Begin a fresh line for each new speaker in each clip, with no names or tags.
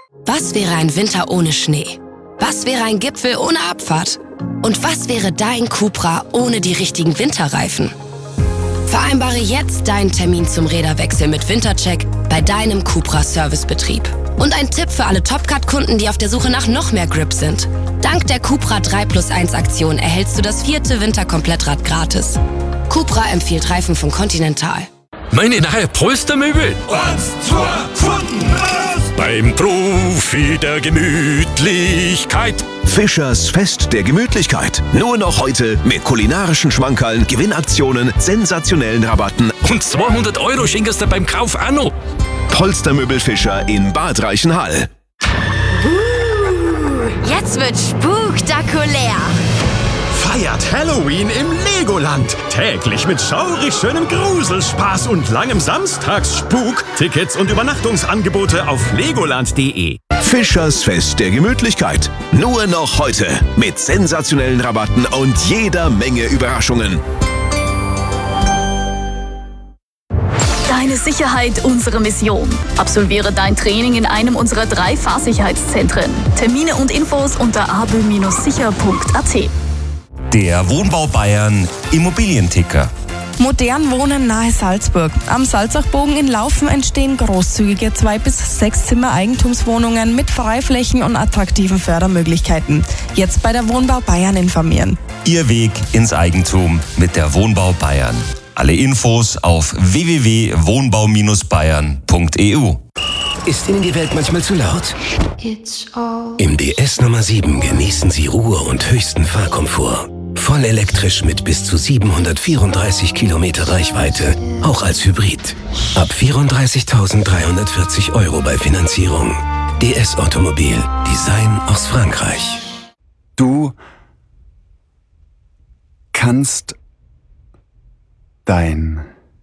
Was wäre ein Winter ohne Schnee? Was wäre ein Gipfel ohne Abfahrt? Und was wäre dein Cupra ohne die richtigen Winterreifen? Vereinbare jetzt deinen Termin zum Räderwechsel mit Wintercheck bei deinem Cupra-Servicebetrieb. Und ein Tipp für alle Top-Cut-Kunden, die auf der Suche nach noch mehr Grip sind. Dank der Cupra 3+1-Aktion erhältst du das 4. Winterkomplettrad gratis. Cupra empfiehlt Reifen von Continental.
Meine neue Polstermöbel.
1, 2, Pfunden raus!
Beim Profi der Gemütlichkeit.
Fischers Fest der Gemütlichkeit. Nur noch heute mit kulinarischen Schmankerln, Gewinnaktionen, sensationellen Rabatten.
Und 200 € schenkst du beim Kauf auch noch.
Polstermöbel Fischer in Bad Reichenhall.
Jetzt wird spektakulär.
Feiert Halloween im Legoland. Täglich mit schaurig schönem Gruselspaß und langem Samstagsspuk. Tickets und Übernachtungsangebote auf legoland.de.
Fischers Fest der Gemütlichkeit. Nur noch heute mit sensationellen Rabatten und jeder Menge Überraschungen.
Deine Sicherheit, unsere Mission. Absolviere dein Training in einem unserer 3 Fahrsicherheitszentren. Termine und Infos unter abö-sicher.at.
Der Wohnbau Bayern Immobilienticker.
Modern wohnen nahe Salzburg. Am Salzachbogen in Laufen entstehen großzügige 2- bis 6 Zimmer Eigentumswohnungen mit Freiflächen und attraktiven Fördermöglichkeiten. Jetzt bei der Wohnbau Bayern informieren.
Ihr Weg ins Eigentum mit der Wohnbau Bayern. Alle Infos auf www.wohnbau-bayern.eu.
Ist Ihnen die Welt manchmal zu laut? Im DS Nummer 7 genießen Sie Ruhe und höchsten Fahrkomfort. Voll elektrisch mit bis zu 734 Kilometer Reichweite, auch als Hybrid. Ab 34.340 € bei Finanzierung. DS Automobil, Design aus Frankreich.
Du kannst dein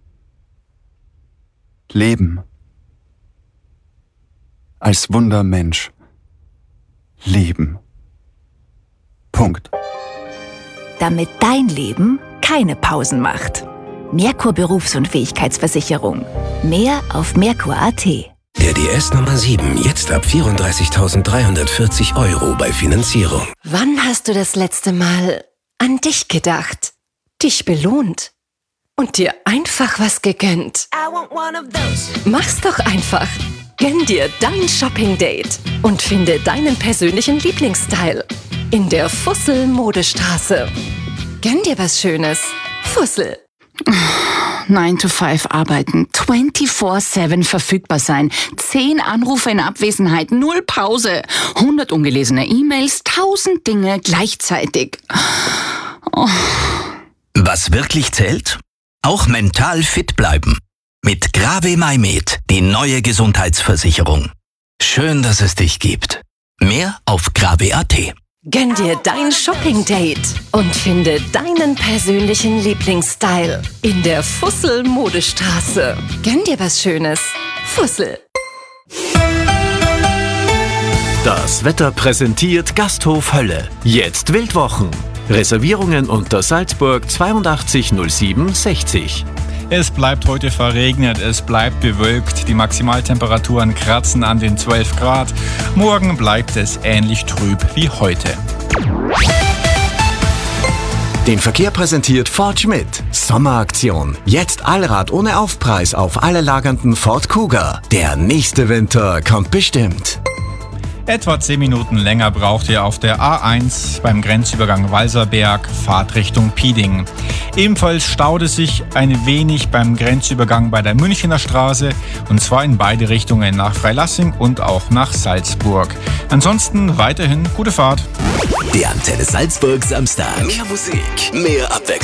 Leben als Wundermensch leben. Punkt.
Damit dein Leben keine Pausen macht. Merkur Berufsunfähigkeitsversicherung. Mehr auf merkur.at.
Der DS Nummer 7, jetzt ab 34.340 € bei Finanzierung.
Wann hast du das letzte Mal an dich gedacht, dich belohnt und dir einfach was gegönnt? Mach's doch einfach. Gönn dir dein Shopping-Date und finde deinen persönlichen Lieblingsstyle in der Fussel-Modestraße. Gönn dir was Schönes. Fussel.
9 to 5 arbeiten, 24/7 verfügbar sein, 10 Anrufe in Abwesenheit, 0 Pause, 100 ungelesene E-Mails, 1000 Dinge gleichzeitig. Oh.
Was wirklich zählt? Auch mental fit bleiben. Mit Grave MyMed, die neue Gesundheitsversicherung. Schön, dass es dich gibt. Mehr auf grave.at.
Gönn dir dein Shopping-Date und finde deinen persönlichen Lieblingsstyle in der Fussel-Modestraße. Gönn dir was Schönes. Fussel.
Das Wetter präsentiert Gasthof Hölle. Jetzt Wildwochen. Reservierungen unter Salzburg 82 07 60.
Es bleibt heute verregnet, es bleibt bewölkt, die Maximaltemperaturen kratzen an den 12 Grad. Morgen bleibt es ähnlich trüb wie heute.
Den Verkehr präsentiert Ford Schmidt. Sommeraktion. Jetzt Allrad ohne Aufpreis auf alle lagernden Ford Kuga. Der nächste Winter kommt bestimmt.
Etwa 10 Minuten länger braucht ihr auf der A1 beim Grenzübergang Walserberg, Fahrtrichtung Pieding. Ebenfalls staut es sich ein wenig beim Grenzübergang bei der Münchener Straße, und zwar in beide Richtungen, nach Freilassing und auch nach Salzburg. Ansonsten weiterhin gute Fahrt.
Der Antenne Salzburg Samstag. Mehr Musik, mehr Abwechslung.